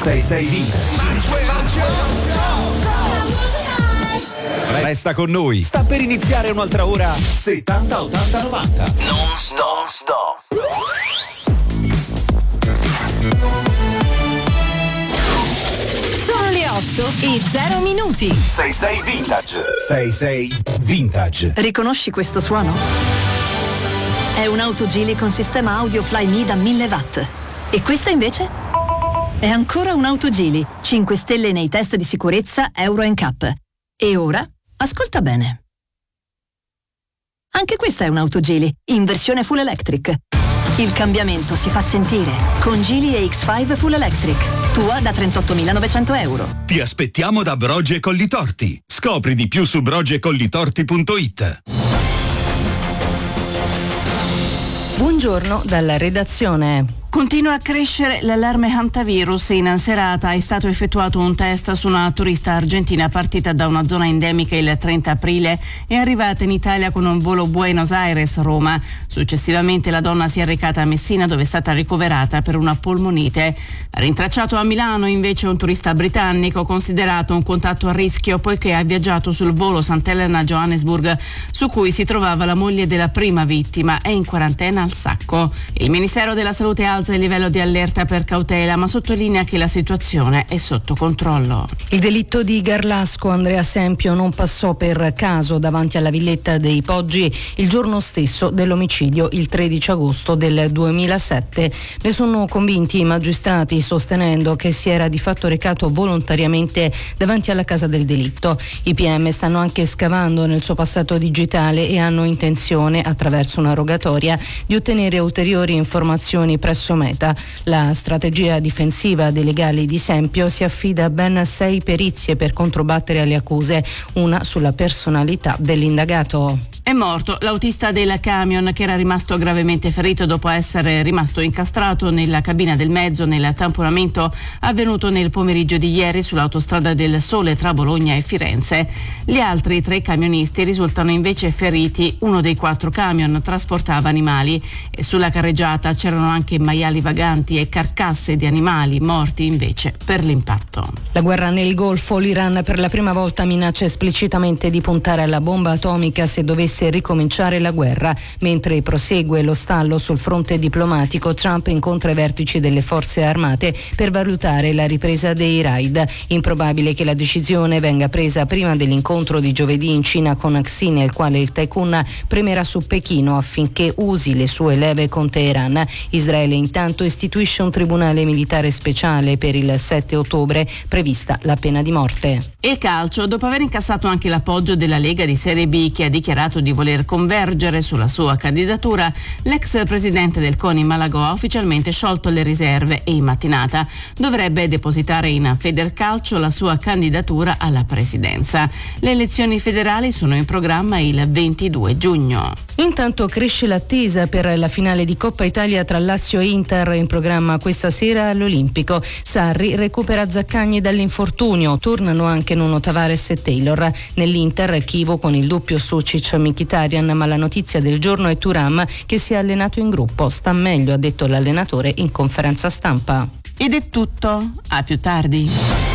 66 Vintage. Resta con noi, sta per iniziare un'altra ora 70 80 90. Non stop. Sono le 8:0. 66 Vintage. 66 Vintage. Riconosci questo suono? È un'auto Geely con sistema audio Flyme da 1000 watt. E questa invece? È ancora un'auto Geely, 5 stelle nei test di sicurezza Euro NCAP. E ora, ascolta bene. Anche questa è un'auto Geely, in versione full electric. Il cambiamento si fa sentire con Geely EX5 Full Electric. Tua da 38.900 euro. Ti aspettiamo da Brogi e Collitorti. Scopri di più su brogiecollitorti.it. Buongiorno dalla redazione. Continua a crescere l'allarme hantavirus. In serata è stato effettuato un test su una turista argentina partita da una zona endemica il 30 aprile e arrivata in Italia con un volo Buenos Aires-Roma. Successivamente la donna si è recata a Messina, dove è stata ricoverata per una polmonite. Rintracciato a Milano invece un turista britannico considerato un contatto a rischio poiché ha viaggiato sul volo Sant'Elena-Johannesburg, su cui si trovava la moglie della prima vittima, è in quarantena al Sacco. Il Ministero della Salute alza il livello di allerta per cautela, ma sottolinea che la situazione è sotto controllo. Il delitto di Garlasco, Andrea Sempio, non passò per caso davanti alla villetta dei Poggi il giorno stesso dell'omicidio, il 13 agosto del 2007. Ne sono convinti i magistrati, sostenendo che si era di fatto recato volontariamente davanti alla casa del delitto. I PM stanno anche scavando nel suo passato digitale e hanno intenzione, attraverso una rogatoria, di ottenere ulteriori informazioni presso Meta. La strategia difensiva dei legali di Sempio si affida a ben 6 perizie per controbattere alle accuse, una sulla personalità dell'indagato. È morto l'autista del camion che era rimasto gravemente ferito dopo essere rimasto incastrato nella cabina del mezzo nel tamponamento avvenuto nel pomeriggio di ieri sull'autostrada del Sole tra Bologna e Firenze. Gli altri 3 camionisti risultano invece feriti. Uno dei 4 camion trasportava animali e sulla carreggiata c'erano anche maiali vaganti e carcasse di animali morti invece per l'impatto. La guerra nel Golfo. L'Iran per la prima volta minaccia esplicitamente di puntare alla bomba atomica se dovesse ricominciare la guerra. Mentre prosegue lo stallo sul fronte diplomatico, Trump incontra i vertici delle forze armate per valutare la ripresa dei raid. Improbabile che la decisione venga presa prima dell'incontro di giovedì in Cina con Xi, nel quale il tycoon premerà su Pechino affinché usi le sue leve con Teheran. Israele intanto istituisce un tribunale militare speciale per il 7 ottobre, prevista la pena di morte. E calcio, dopo aver incassato anche l'appoggio della Lega di Serie B, che ha dichiarato di voler convergere sulla sua candidatura, l'ex presidente del CONI Malagò ha ufficialmente sciolto le riserve e in mattinata dovrebbe depositare in Federcalcio la sua candidatura alla presidenza. Le elezioni federali sono in programma il 22 giugno. Intanto cresce l'attesa per la finale di Coppa Italia tra Lazio e Inter, in programma questa sera all'Olimpico. Sarri recupera Zaccagni dall'infortunio, tornano anche Nuno Tavares e Taylor. Nell'Inter Chivo con il doppio Sucic Mkhitaryan, ma la notizia del giorno è Thuram, che si è allenato in gruppo, sta meglio, ha detto l'allenatore in conferenza stampa. Ed è tutto, a più tardi.